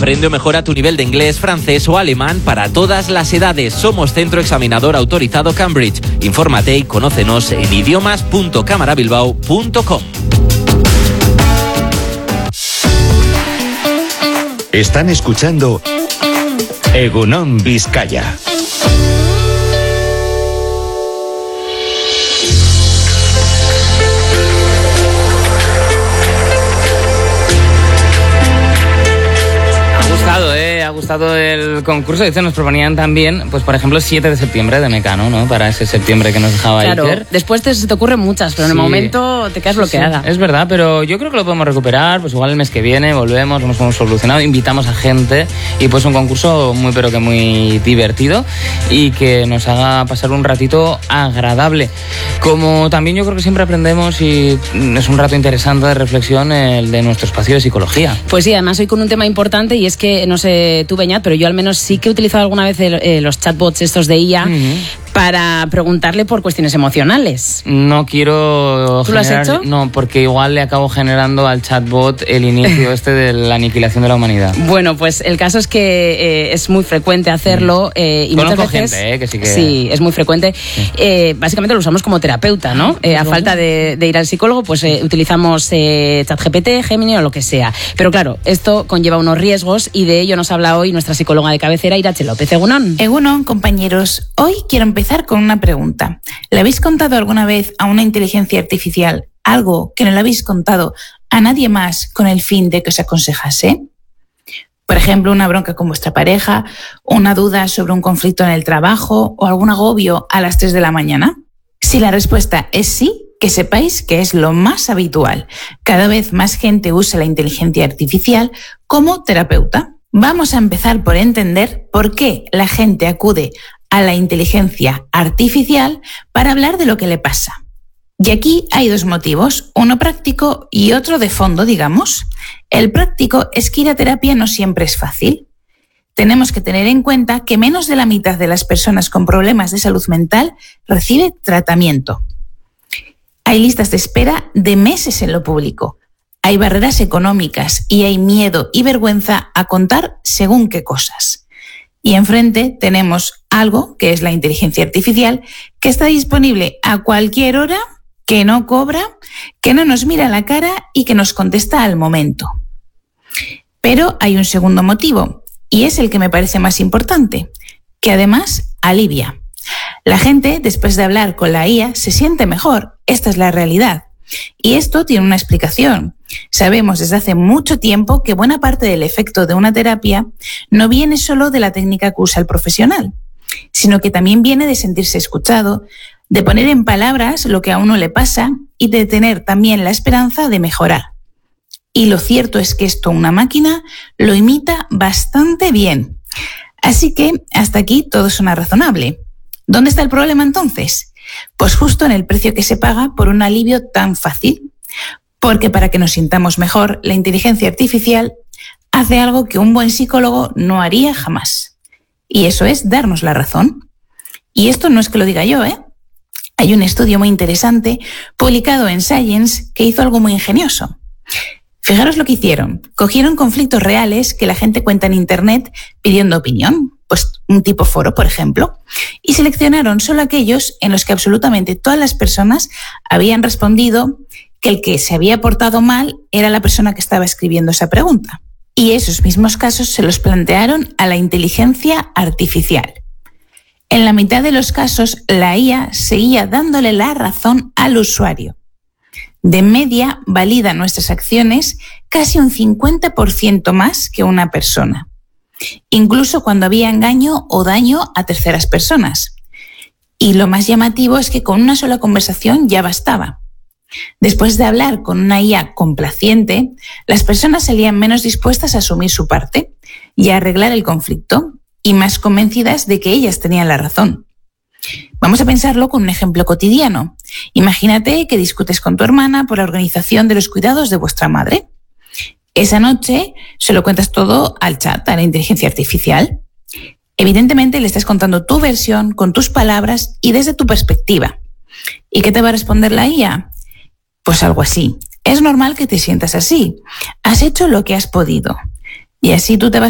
Aprende o mejora tu nivel de inglés, francés o alemán para todas las edades. Somos centro examinador autorizado Cambridge. Infórmate y conócenos en idiomas.camarabilbao.com. Están escuchando Egunon Vizcaya. Ha gustado el concurso. De hecho, nos proponían también, pues por ejemplo, 7 de septiembre de Mecano, ¿no? Para ese septiembre que nos dejaba Claro, Iker. después se te ocurren muchas, pero en el momento te quedas bloqueada. Sí, es verdad, pero yo creo que lo podemos recuperar. Pues igual el mes que viene volvemos, nos hemos solucionado, invitamos a gente y pues un concurso muy pero que muy divertido y que nos haga pasar un ratito agradable. Como también yo creo que siempre aprendemos y es un rato interesante de reflexión el de nuestro espacio de psicología. Pues sí, además hoy con un tema importante y es que, no sé tú, Beñat, pero yo al menos sí que he utilizado alguna vez los chatbots estos de IA para preguntarle por cuestiones emocionales. No quiero ¿Tú lo has hecho? No, porque igual le acabo generando al chatbot el inicio de la aniquilación de la humanidad. Bueno, pues el caso es que es muy frecuente hacerlo y Conozco muchas veces, gente, que sí que... Sí, es muy frecuente. Sí. Básicamente lo usamos como terapeuta, ¿no? A falta de ir al psicólogo, pues utilizamos ChatGPT, Gemini o lo que sea. Pero claro, esto conlleva unos riesgos y de ello nos habla hoy nuestra psicóloga de cabecera, Irache López. Egunon. Egunon, compañeros. Hoy quiero empezar con una pregunta. ¿Le habéis contado alguna vez a una inteligencia artificial algo que no le habéis contado a nadie más con el fin de que os aconsejase? Por ejemplo, una bronca con vuestra pareja, una duda sobre un conflicto en el trabajo o algún agobio a las 3 de la mañana. Si la respuesta es sí, que sepáis que es lo más habitual. Cada vez más gente usa la inteligencia artificial como terapeuta. Vamos a empezar por entender por qué la gente acude a la inteligencia artificial para hablar de lo que le pasa. Y aquí hay dos motivos, uno práctico y otro de fondo, digamos. El práctico es que ir a terapia no siempre es fácil. Tenemos que tener en cuenta que menos de la mitad de las personas con problemas de salud mental recibe tratamiento. Hay listas de espera de meses en lo público. Hay barreras económicas y hay miedo y vergüenza a contar según qué cosas. Y enfrente tenemos algo, que es la inteligencia artificial, que está disponible a cualquier hora, que no cobra, que no nos mira a la cara y que nos contesta al momento. Pero hay un segundo motivo, y es el que me parece más importante, que además alivia. La gente, después de hablar con la IA, se siente mejor. Esta es la realidad. Y esto tiene una explicación. Sabemos desde hace mucho tiempo que buena parte del efecto de una terapia no viene solo de la técnica que usa el profesional, sino que también viene de sentirse escuchado, de poner en palabras lo que a uno le pasa y de tener también la esperanza de mejorar. Y lo cierto es que esto una máquina lo imita bastante bien. Así que hasta aquí todo suena razonable. ¿Dónde está el problema entonces? Pues justo en el precio que se paga por un alivio tan fácil. Porque para que nos sintamos mejor, la inteligencia artificial hace algo que un buen psicólogo no haría jamás. Y eso es darnos la razón. Y esto no es que lo diga yo, ¿eh? Hay un estudio muy interesante publicado en Science que hizo algo muy ingenioso. Fijaros lo que hicieron. Cogieron conflictos reales que la gente cuenta en Internet pidiendo opinión, pues un tipo foro, por ejemplo, y seleccionaron solo aquellos en los que absolutamente todas las personas habían respondido que el que se había portado mal era la persona que estaba escribiendo esa pregunta. Y esos mismos casos se los plantearon a la inteligencia artificial. En la mitad de los casos, la IA seguía dándole la razón al usuario. De media, valida nuestras acciones casi un 50% más que una persona, incluso cuando había engaño o daño a terceras personas. Y lo más llamativo es que con una sola conversación ya bastaba. Después de hablar con una IA complaciente, las personas salían menos dispuestas a asumir su parte y a arreglar el conflicto, y más convencidas de que ellas tenían la razón. Vamos a pensarlo con un ejemplo cotidiano. Imagínate que discutes con tu hermana por la organización de los cuidados de vuestra madre. Esa noche se lo cuentas todo al chat, a la inteligencia artificial. Evidentemente le estás contando tu versión con tus palabras y desde tu perspectiva. ¿Y qué te va a responder la IA? Pues algo así. Es normal que te sientas así. Has hecho lo que has podido. Y así tú te vas